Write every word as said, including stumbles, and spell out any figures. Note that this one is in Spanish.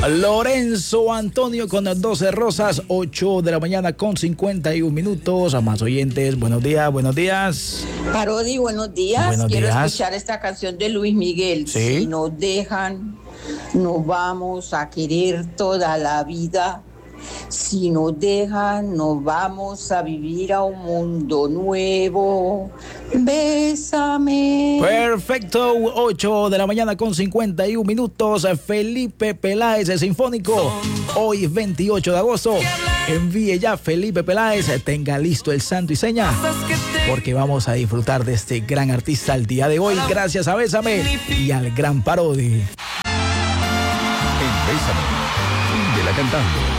Lorenzo Antonio con las doce rosas, ocho de la mañana con cincuenta y un minutos. A más oyentes, buenos días, buenos días. Parodi, buenos días. Buenos Quiero días. escuchar esta canción de Luis Miguel. ¿Sí? Si nos dejan, nos vamos a querer toda la vida. Si nos dejan, nos vamos a vivir a un mundo nuevo. Bésame. Perfecto, ocho de la mañana con cincuenta y un minutos. Felipe Peláez, el Sinfónico. Hoy veintiocho de agosto. Envíe ya Felipe Peláez, tenga listo el santo y seña, porque vamos a disfrutar de este gran artista el día de hoy, gracias a Bésame y al gran Parodi. En Bésame, de la cantando.